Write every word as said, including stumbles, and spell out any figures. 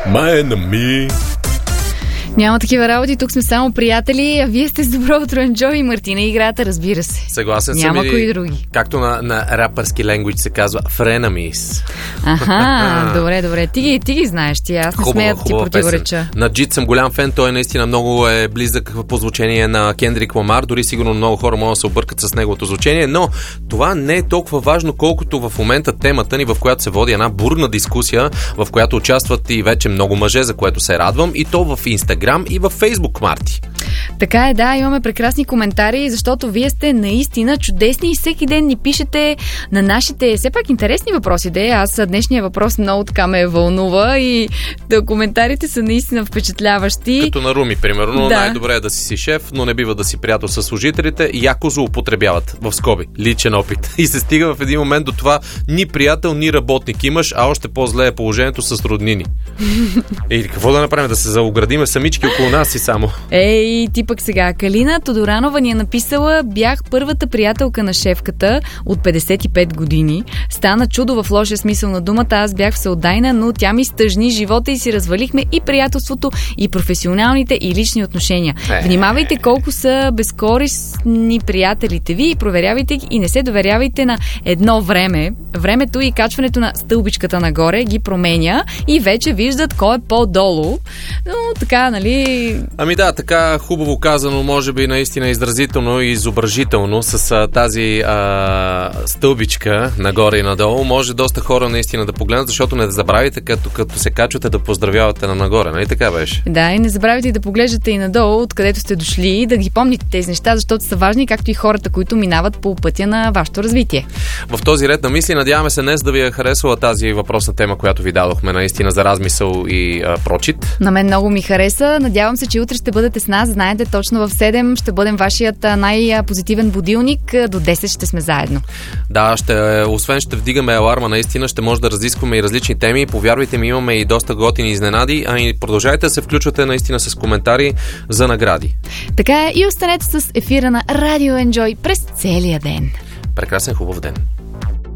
My enemy. Няма такива работи, тук сме само приятели, а вие сте с добро утро, Енджой и Мартина играта, разбира се. Съгласен съм. Няма и, кои други. Както на, на рапърски ленгвидж се казва frenemies. Аха, добре, добре. Ти ги, ти ги знаеш, ти аз не хубава, смея да ти противореча. На Джит съм голям фен, той наистина много е близък по звучение на Кендрик Ламар, дори сигурно много хора могат да се объркат с неговото звучение, но това не е толкова важно, колкото в момента темата ни, в която се води една бурна дискусия, в която участват и вече много мъже, за което се радвам, и то в Инстаграм и във Фейсбук, Марти. Така е, да, имаме прекрасни коментари, защото вие сте наистина чудесни и всеки ден ни пишете на нашите все пак интересни въпроси. Де, аз днешния въпрос много така ме вълнува и да, коментарите са наистина впечатляващи. Като на Руми, примерно, да. Най-добре е да си си шеф, но не бива да си приятел с служителите. Яко злоупотребяват, в скоби, личен опит. И се стига в един момент до това ни приятел, ни работник имаш, а още по-зле е положението с роднини. И какво да направим? Да се заоградиме самички около нас и само. Ей, ти пък сега. Калина Тодоранова ни е написала: бях първата приятелка на шефката от петдесет и пет години. Стана чудо в лошия смисъл на думата. Аз бях всеотдайна, но тя ми стъжни живота и си развалихме и приятелството, и професионалните, и лични отношения. Е. Внимавайте колко са безкористни приятелите ви и проверявайте ги и не се доверявайте на едно време. Времето и качването на стълбичката нагоре ги променя и вече виждат кой е по-долу. Но така, нали... Ами да, така хубаво казано, може би наистина изразително и изображително с а, тази а, стълбичка нагоре и надолу. Може доста хора наистина да погледнат, защото не забравяйте, като, като се качвате, да поздравявате на нагоре. Нали така беше? Да, и не забравяйте да поглеждате и надолу, откъдето сте дошли, да ги помните тези неща, защото са важни, както и хората, които минават по пътя на вашето развитие. В този ред на мисли, надяваме се днес да ви е харесала тази въпросна тема, която ви дадохме наистина за размисъл и а, прочит. На мен много ми хареса. Надявам се, че утре ще бъдете с нас. Знаете, точно в седем ще бъдем вашият най-позитивен будилник. До десет ще сме заедно. Да, ще, освен ще вдигаме аларма, наистина ще може да разискваме и различни теми. Повярвайте ми, имаме и доста готини изненади, а и продължайте да се включвате наистина с коментари за награди. Така е, и останете с ефира на Радио Енджой през целия ден. Прекрасен, хубав ден.